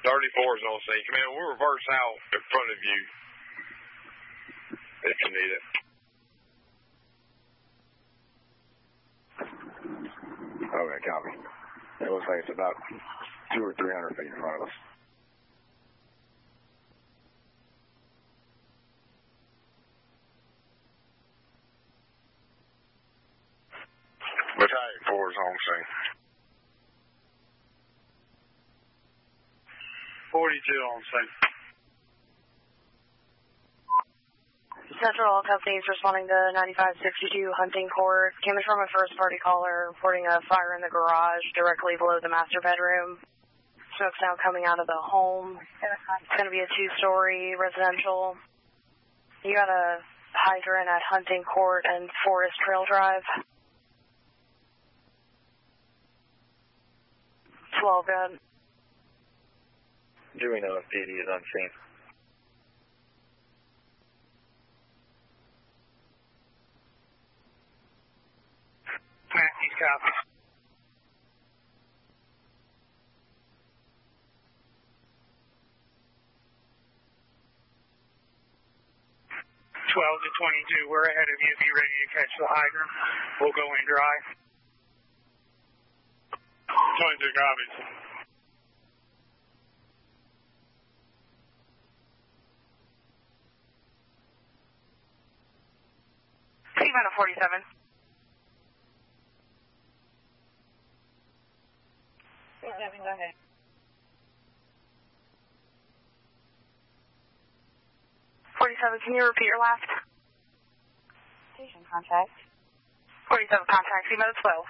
34 is on scene. Command, we'll reverse out in front of you if you need it. Okay, copy. It looks like it's about 200 or 300 feet in front of us. Battalion 4 is on scene. 42 on scene. Central all companies responding to 9562 Hunting Court. Came in from a first party caller reporting a fire in the garage directly below the master bedroom. Smoke's now coming out of the home. It's going to be a 2-story residential. You got a hydrant at Hunting Court and Forest Trail Drive. 12, good. Do we know if PD is on scene? Matthews, copy. To 22, we're ahead of you. Be ready to catch the hydrant. We'll go in dry. 22 copies. Even a 47. Go ahead. 47, can you repeat your last? Station contact. 47 contact, email 12.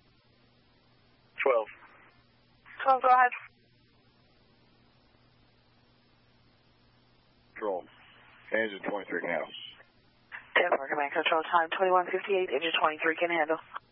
12. 12, go ahead. Control. Engine 23 can handle. 10 Command Control time 2158, engine 23 can handle.